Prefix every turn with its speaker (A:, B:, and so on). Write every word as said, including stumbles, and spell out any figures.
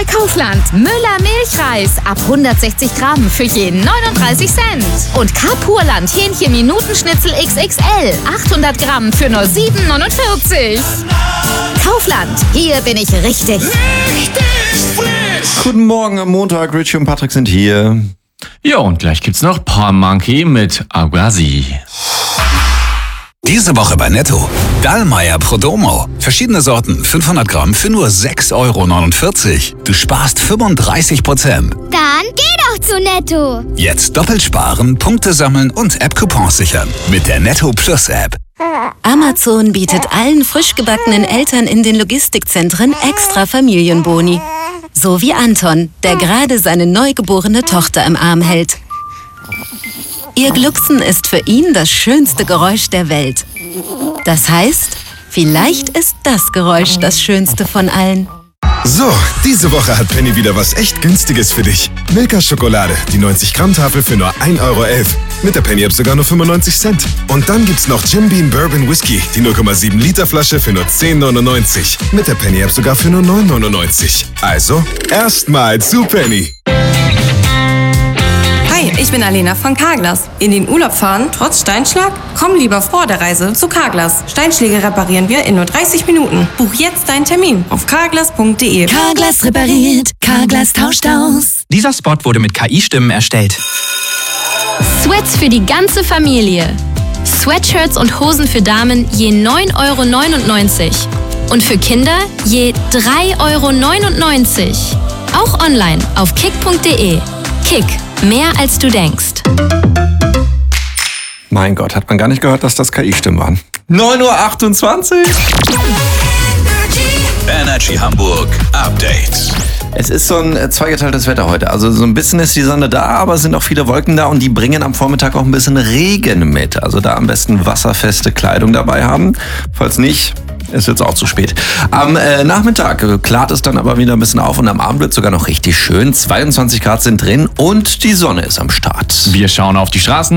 A: Kaufland. Müller Milchreis ab hundertsechzig Gramm für jeden neununddreißig Cent. Und Carpurland Hähnchen Minutenschnitzel X X L achthundert Gramm für nur sieben neunundvierzig. Kaufland, hier bin ich richtig.
B: Richtig frisch.
C: Guten Morgen am Montag, Richie und Patrick sind hier.
D: Ja, und gleich gibt's noch Palm Monkey mit Aguasi.
B: Diese Woche bei Netto. Dallmayr Prodomo. Verschiedene Sorten, fünfhundert Gramm für nur sechs Euro neunundvierzig. Du sparst fünfunddreißig Prozent.
E: Dann geh doch zu Netto.
B: Jetzt doppelt sparen, Punkte sammeln und App-Coupons sichern. Mit der Netto Plus App.
F: Amazon bietet allen frisch gebackenen Eltern in den Logistikzentren extra Familienboni. So wie Anton, der gerade seine neugeborene Tochter im Arm hält. Ihr Glucksen ist für ihn das schönste Geräusch der Welt. Das heißt, vielleicht ist das Geräusch das schönste von allen.
G: So, diese Woche hat Penny wieder was echt Günstiges für dich. Milka Schokolade, die neunzig Gramm Tafel für nur ein Euro elf. Mit der Penny App sogar nur fünfundneunzig Cent. Und dann gibt's noch Jim Beam Bourbon Whisky, die null Komma sieben Liter Flasche für nur zehn neunundneunzig. Mit der Penny App sogar für nur neun neunundneunzig. Also, erstmal zu Penny.
H: Hi, ich bin Alena von Carglass. In den Urlaub fahren, trotz Steinschlag? Komm lieber vor der Reise zu Carglass. Steinschläge reparieren wir in nur dreißig Minuten. Buch jetzt deinen Termin auf carglass punkt de.
F: Carglass repariert, Carglass tauscht aus.
I: Dieser Spot wurde mit K I-Stimmen erstellt.
J: Sweats für die ganze Familie. Sweatshirts und Hosen für Damen je neun Euro neunundneunzig. Und für Kinder je drei Euro neunundneunzig. Auch online auf kick punkt de. Kick. Mehr als du denkst.
C: Mein Gott, hat man gar nicht gehört, dass das K I-Stimmen waren. neun Uhr achtundzwanzig.
B: Energy Hamburg Update.
C: Es ist so ein zweigeteiltes Wetter heute. Also so ein bisschen ist die Sonne da, aber es sind auch viele Wolken da und die bringen am Vormittag auch ein bisschen Regen mit. Also da am besten wasserfeste Kleidung dabei haben. Falls nicht, ist jetzt auch zu spät. Am äh, Nachmittag klart es dann aber wieder ein bisschen auf und am Abend wird sogar noch richtig schön. zweiundzwanzig Grad sind drin und die Sonne ist am Start.
D: Wir schauen auf die Straßen.